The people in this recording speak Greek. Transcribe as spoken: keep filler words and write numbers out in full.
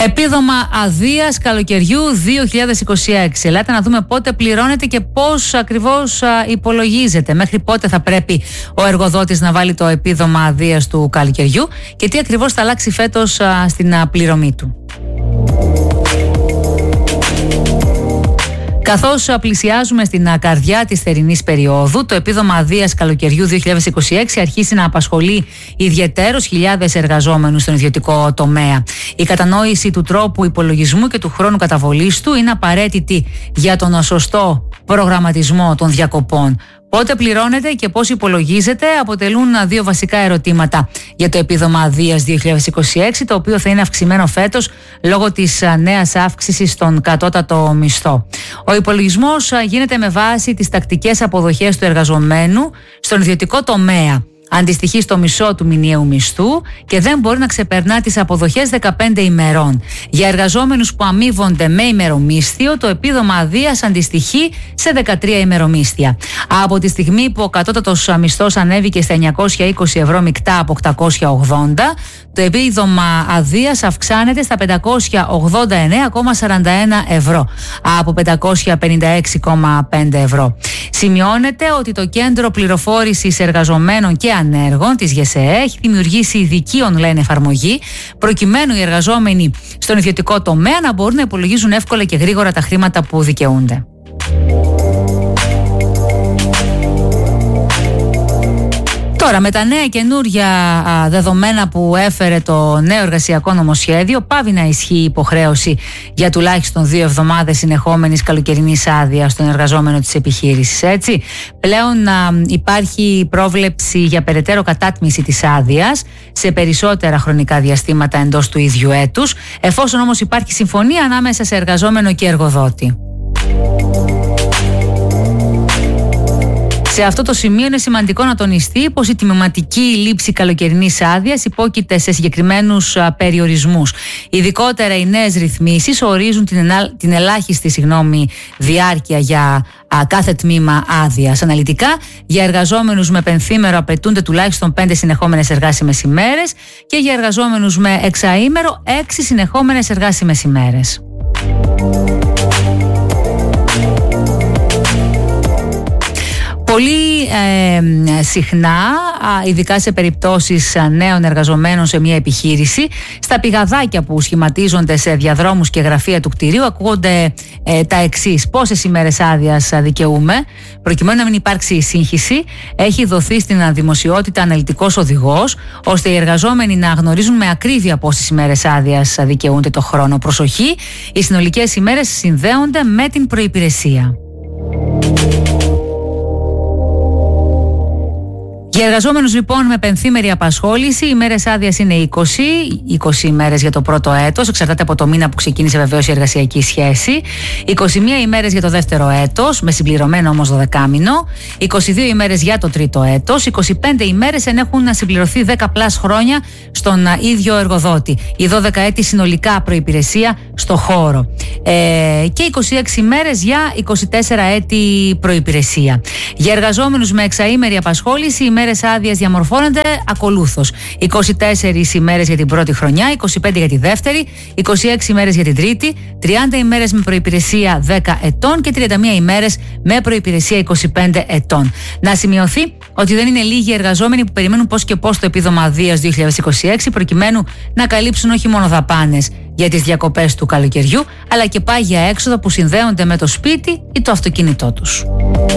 Επίδομα αδείας καλοκαιριού δύο χιλιάδες είκοσι έξι. Ελάτε να δούμε πότε πληρώνεται και πώς ακριβώς υπολογίζεται. Μέχρι πότε θα πρέπει ο εργοδότης να βάλει το επίδομα αδείας του καλοκαιριού και τι ακριβώς θα αλλάξει φέτος στην πληρωμή του. Καθώς πλησιάζουμε στην καρδιά της θερινής περίοδου, το επίδομα αδείας καλοκαιριού δύο χιλιάδες είκοσι έξι αρχίσει να απασχολεί ιδιαιτέρως χιλιάδες εργαζόμενους στον ιδιωτικό τομέα. Η κατανόηση του τρόπου υπολογισμού και του χρόνου καταβολής του είναι απαραίτητη για τον σωστό προγραμματισμό των διακοπών. Πότε πληρώνεται και πώς υπολογίζεται αποτελούν δύο βασικά ερωτήματα για το επίδομα αδείας δύο χιλιάδες είκοσι έξι, το οποίο θα είναι αυξημένο φέτος λόγω της νέας αύξησης στον κατώτατο μισθό. Ο υπολογισμός γίνεται με βάση τις τακτικές αποδοχές του εργαζομένου στον ιδιωτικό τομέα. Αντιστοιχεί στο μισό του μηνιαίου μισθού και δεν μπορεί να ξεπερνά τις αποδοχές δεκαπέντε ημερών. Για εργαζόμενους που αμείβονται με ημερομίσθιο, το επίδομα αδείας αντιστοιχεί σε δεκατρία ημερομίσθια. Από τη στιγμή που ο κατώτατος μισθός ανέβηκε στα εννιακόσια είκοσι ευρώ μεικτά από οκτακόσια ογδόντα, το επίδομα αδείας αυξάνεται στα πεντακόσια ογδόντα εννέα κόμμα σαράντα ένα ευρώ από πεντακόσια πενήντα έξι κόμμα πέντε ευρώ. Σημειώνεται ότι το Κέντρο Πληροφόρησης Εργαζομένων και Ανέργων της ΓΕΣΕΕ έχει δημιουργήσει ειδική online εφαρμογή προκειμένου οι εργαζόμενοι στον ιδιωτικό τομέα να μπορούν να υπολογίζουν εύκολα και γρήγορα τα χρήματα που δικαιούνται. Τώρα, με τα νέα καινούρια α, δεδομένα που έφερε το νέο εργασιακό νομοσχέδιο, πάβει να ισχύει η υποχρέωση για τουλάχιστον δύο εβδομάδες συνεχόμενης καλοκαιρινής άδειας στον εργαζόμενο της επιχείρησης. Έτσι. Πλέον α, υπάρχει πρόβλεψη για περαιτέρω κατάτμιση της άδειας σε περισσότερα χρονικά διαστήματα εντός του ίδιου έτους, εφόσον όμως υπάρχει συμφωνία ανάμεσα σε εργαζόμενο και εργοδότη. Σε αυτό το σημείο είναι σημαντικό να τονιστεί πως η τιμηματική λήψη καλοκαιρινής άδειας υπόκειται σε συγκεκριμένους περιορισμούς. Ειδικότερα οι νέες ρυθμίσεις ορίζουν την, ενά, την ελάχιστη συγγνώμη, διάρκεια για α, κάθε τμήμα άδειας. Αναλυτικά, για εργαζόμενους με πενθήμερο απαιτούνται τουλάχιστον πέντε συνεχόμενες εργάσιμες ημέρες και για εργαζόμενους με εξαήμερο έξι συνεχόμενες εργάσιμες ημέρες. Πολύ ε, συχνά, ειδικά σε περιπτώσεις νέων εργαζομένων σε μια επιχείρηση, στα πηγαδάκια που σχηματίζονται σε διαδρόμους και γραφεία του κτηρίου ακούγονται ε, τα εξής. Πόσες ημέρες άδειας δικαιούμαι? Προκειμένου να μην υπάρξει σύγχυση, έχει δοθεί στην δημοσιότητα αναλυτικός οδηγός, ώστε οι εργαζόμενοι να γνωρίζουν με ακρίβεια πόσες ημέρες άδειας δικαιούνται το χρόνο. Προσοχή, οι συνολικές ημέρες συνδέονται με την προϋπηρεσία. Για εργαζόμενους λοιπόν με πενθήμερη απασχόληση, οι ημέρες άδειας είναι είκοσι, είκοσι ημέρες για το πρώτο έτος, εξαρτάται από το μήνα που ξεκίνησε βεβαίως η εργασιακή σχέση, είκοσι μία ημέρες για το δεύτερο έτος, με συμπληρωμένο όμως δωδεκάμηνο, είκοσι δύο ημέρες για το τρίτο έτος, είκοσι πέντε ημέρες εν έχουν να συμπληρωθεί δέκα πλας χρόνια στον ίδιο εργοδότη, η δώδεκα έτη συνολικά προϋπηρεσία στο χώρο ε, και είκοσι έξι ημέρες για είκοσι τέσσερα έτη προϋπηρεσία. Για εργαζόμενους με εξαήμερη απασχόληση, οι ημέρες άδειας διαμορφώνονται ακολούθως: είκοσι τέσσερις ημέρες για την πρώτη χρονιά, είκοσι πέντε για τη δεύτερη, είκοσι έξι ημέρες για την τρίτη, τριάντα ημέρες με προϋπηρεσία δέκα ετών και τριάντα μία ημέρες με προϋπηρεσία είκοσι πέντε ετών. Να σημειωθεί ότι δεν είναι λίγοι εργαζόμενοι που περιμένουν πώς και πώς το επίδομα αδείας δύο χιλιάδες είκοσι έξι προκειμένου να καλύψουν όχι μόνο δαπάνες για τις διακοπές του καλοκαιριού, αλλά και πάγια έξοδα που συνδέονται με το σπίτι ή το αυτοκίνητό τους.